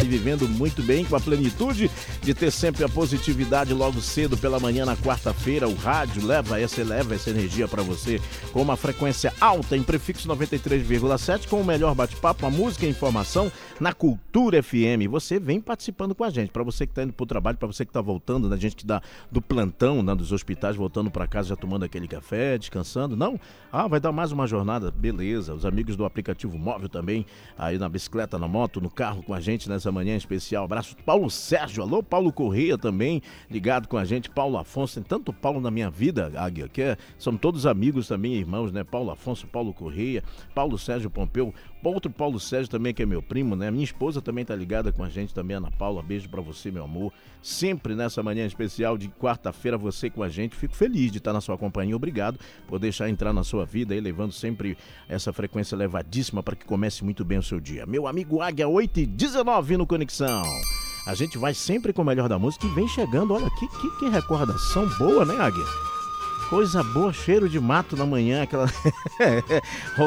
e vivendo muito bem, com a plenitude de ter sempre a positividade logo cedo pela manhã na quarta-feira. O rádio leva essa energia para você com uma frequência alta em prefixo 93,7 com o melhor bate-papo, a música e a informação na Cultura FM. Você vem participando com a gente, para você que está indo para o trabalho, para você que está voltando, né? Gente que dá do plantão, né? Dos hospitais, voltando para casa já tomando aquele café, descansando. Não? Vai dar mais uma jornada, beleza. Os amigos do aplicativo móvel também, aí na bicicleta, na moto, no carro com a gente nessa manhã especial. Abraço Paulo Sérgio, alô Paulo Correia também, ligado com a gente, Paulo Afonso, tem tanto Paulo na minha vida, Águia, que são todos amigos também, irmãos, né? Paulo Afonso, Paulo Correia, Paulo Sérgio Pompeu, outro Paulo Sérgio também que é meu primo, né? Minha esposa também tá ligada com a gente também, Ana Paula, beijo pra você, meu amor. Sempre nessa manhã especial de quarta-feira, você com a gente, fico feliz de estar na sua companhia, obrigado por deixar entrar na sua vida aí, levando sempre essa frequência elevadíssima para que comece muito bem o seu dia. Meu amigo Águia, 8h19 no Conexão. A gente vai sempre com o melhor da música e vem chegando, olha, que recordação boa, né, Águia? Coisa boa, cheiro de mato na manhã, aquela